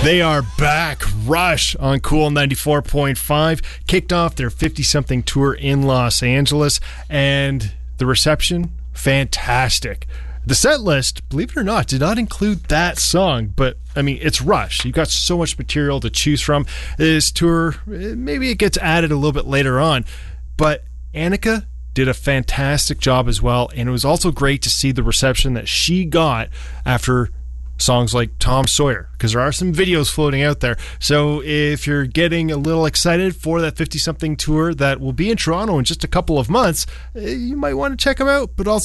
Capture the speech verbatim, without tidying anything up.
They are back. Rush on Cool ninety-four point five kicked off their fifty-something tour in Los Angeles, and the reception, fantastic. The set list, believe it or not, did not include that song, but I mean, it's Rush. You've got so much material to choose from. This tour, maybe it gets added a little bit later on, but Annika did a fantastic job as well, and it was also great to see the reception that she got after songs like Tom Sawyer, because there are some videos floating out there. So if you're getting a little excited for that fifty-something tour that will be in Toronto in just a couple of months, you might want to check them out, but also